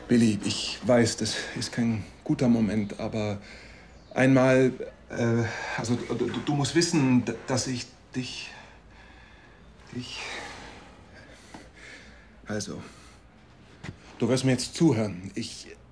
Billy, ich weiß, das ist kein guter Moment, aber einmal, also du musst wissen, dass ich dich... Also, du wirst mir jetzt zuhören.